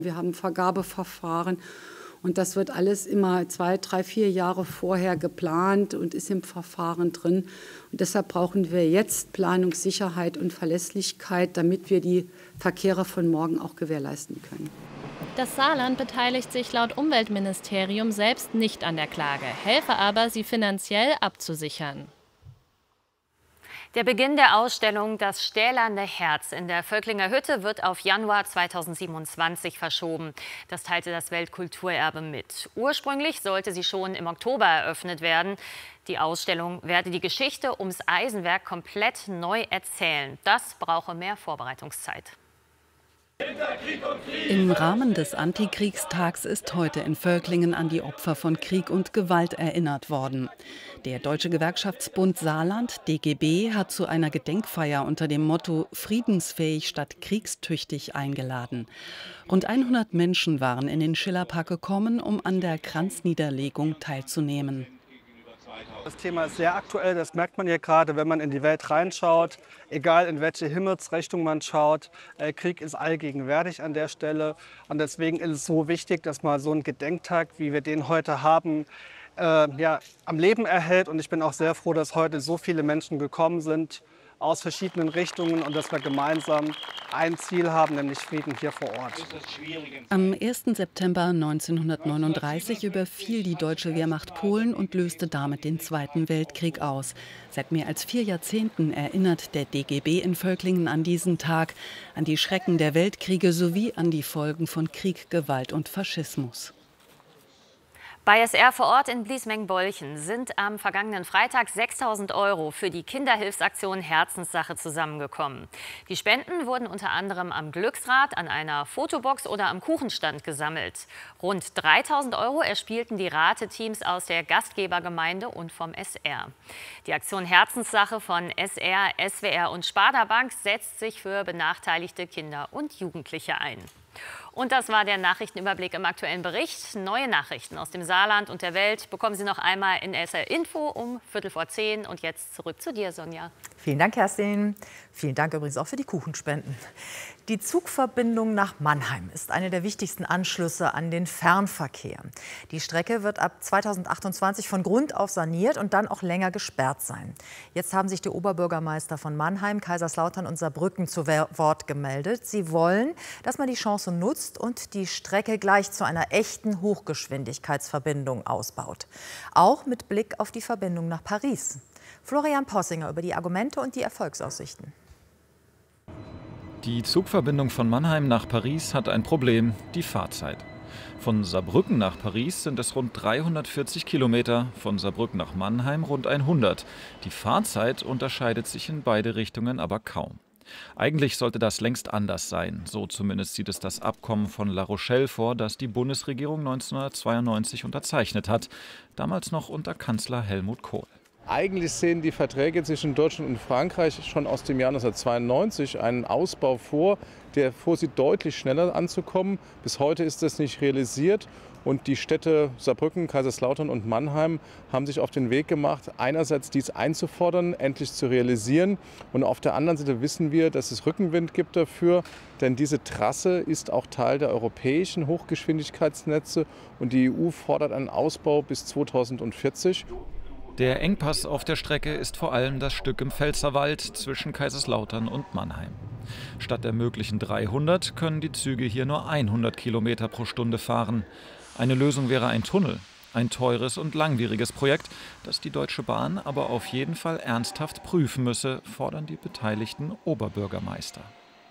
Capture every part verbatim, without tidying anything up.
Wir haben Vergabeverfahren und das wird alles immer zwei, drei, vier Jahre vorher geplant und ist im Verfahren drin. Und deshalb brauchen wir jetzt Planungssicherheit und Verlässlichkeit, damit wir die Verkehre von morgen auch gewährleisten können. Das Saarland beteiligt sich laut Umweltministerium selbst nicht an der Klage, helfe aber, sie finanziell abzusichern. Der Beginn der Ausstellung Das stählerne Herz in der Völklinger Hütte wird auf Januar zweitausendsiebenundzwanzig verschoben. Das teilte das Weltkulturerbe mit. Ursprünglich sollte sie schon im Oktober eröffnet werden. Die Ausstellung werde die Geschichte ums Eisenwerk komplett neu erzählen. Das brauche mehr Vorbereitungszeit. Im Rahmen des Antikriegstags ist heute in Völklingen an die Opfer von Krieg und Gewalt erinnert worden. Der Deutsche Gewerkschaftsbund Saarland, D G B, hat zu einer Gedenkfeier unter dem Motto Friedensfähig statt kriegstüchtig eingeladen. Rund hundert Menschen waren in den Schillerpark gekommen, um an der Kranzniederlegung teilzunehmen. Das Thema ist sehr aktuell, das merkt man ja gerade, wenn man in die Welt reinschaut, egal in welche Himmelsrichtung man schaut. Äh, Krieg ist allgegenwärtig an der Stelle und deswegen ist es so wichtig, dass man so einen Gedenktag, wie wir den heute haben, äh, ja, am Leben erhält. Und ich bin auch sehr froh, dass heute so viele Menschen gekommen sind aus verschiedenen Richtungen und dass wir gemeinsam ein Ziel haben, nämlich Frieden hier vor Ort. Am ersten September neunzehnhundertneununddreißig überfiel die deutsche Wehrmacht Polen und löste damit den Zweiten Weltkrieg aus. Seit mehr als vier Jahrzehnten erinnert der D G B in Völklingen an diesen Tag, an die Schrecken der Weltkriege sowie an die Folgen von Krieg, Gewalt und Faschismus. Bei S R vor Ort in Bliesmeng-Bolchen sind am vergangenen Freitag sechstausend Euro für die Kinderhilfsaktion Herzenssache zusammengekommen. Die Spenden wurden unter anderem am Glücksrad, an einer Fotobox oder am Kuchenstand gesammelt. Rund dreitausend Euro erspielten die Rateteams aus der Gastgebergemeinde und vom S R. Die Aktion Herzenssache von S R, S W R und Sparda Bank setzt sich für benachteiligte Kinder und Jugendliche ein. Und das war der Nachrichtenüberblick im aktuellen Bericht. Neue Nachrichten aus dem Saarland und der Welt bekommen Sie noch einmal in S R Info um Viertel vor zehn. Und jetzt zurück zu dir, Sonja. Vielen Dank, Kerstin. Vielen Dank übrigens auch für die Kuchenspenden. Die Zugverbindung nach Mannheim ist eine der wichtigsten Anschlüsse an den Fernverkehr. Die Strecke wird ab zweitausendachtundzwanzig von Grund auf saniert und dann auch länger gesperrt sein. Jetzt haben sich die Oberbürgermeister von Mannheim, Kaiserslautern und Saarbrücken zu Wort gemeldet. Sie wollen, dass man die Chance nutzt und die Strecke gleich zu einer echten Hochgeschwindigkeitsverbindung ausbaut. Auch mit Blick auf die Verbindung nach Paris. Florian Possinger über die Argumente und die Erfolgsaussichten. Die Zugverbindung von Mannheim nach Paris hat ein Problem, die Fahrzeit. Von Saarbrücken nach Paris sind es rund dreihundertvierzig Kilometer, von Saarbrücken nach Mannheim rund hundert. Die Fahrzeit unterscheidet sich in beide Richtungen aber kaum. Eigentlich sollte das längst anders sein. So zumindest sieht es das Abkommen von La Rochelle vor, das die Bundesregierung neunzehnhundertzweiundneunzig unterzeichnet hat. Damals noch unter Kanzler Helmut Kohl. Eigentlich sehen die Verträge zwischen Deutschland und Frankreich schon aus dem Jahr neunzehnhundertzweiundneunzig einen Ausbau vor, der vorsieht, deutlich schneller anzukommen. Bis heute ist das nicht realisiert. Und die Städte Saarbrücken, Kaiserslautern und Mannheim haben sich auf den Weg gemacht, einerseits dies einzufordern, endlich zu realisieren. Und auf der anderen Seite wissen wir, dass es Rückenwind gibt dafür. Denn diese Trasse ist auch Teil der europäischen Hochgeschwindigkeitsnetze. Und die E U fordert einen Ausbau bis zweitausendvierzig. Der Engpass auf der Strecke ist vor allem das Stück im Pfälzerwald zwischen Kaiserslautern und Mannheim. Statt der möglichen dreihundert können die Züge hier nur hundert Kilometer pro Stunde fahren. Eine Lösung wäre ein Tunnel, ein teures und langwieriges Projekt, das die Deutsche Bahn aber auf jeden Fall ernsthaft prüfen müsse, fordern die beteiligten Oberbürgermeister.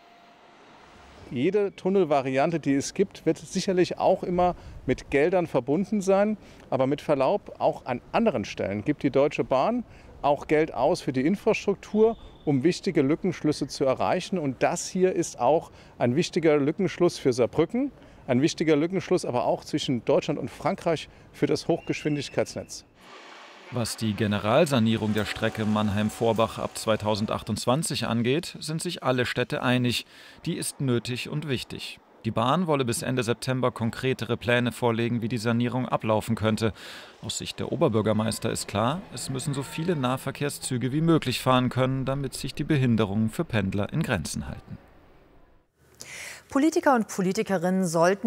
Jede Tunnelvariante, die es gibt, wird sicherlich auch immer mit Geldern verbunden sein. Aber mit Verlaub, auch an anderen Stellen gibt die Deutsche Bahn auch Geld aus für die Infrastruktur, um wichtige Lückenschlüsse zu erreichen. Und das hier ist auch ein wichtiger Lückenschluss für Saarbrücken, ein wichtiger Lückenschluss aber auch zwischen Deutschland und Frankreich für das Hochgeschwindigkeitsnetz. Was die Generalsanierung der Strecke Mannheim-Vorbach ab zweitausendachtundzwanzig angeht, sind sich alle Städte einig. Die ist nötig und wichtig. Die Bahn wolle bis Ende September konkretere Pläne vorlegen, wie die Sanierung ablaufen könnte. Aus Sicht der Oberbürgermeister ist klar, es müssen so viele Nahverkehrszüge wie möglich fahren können, damit sich die Behinderungen für Pendler in Grenzen halten. Politiker und Politikerinnen sollten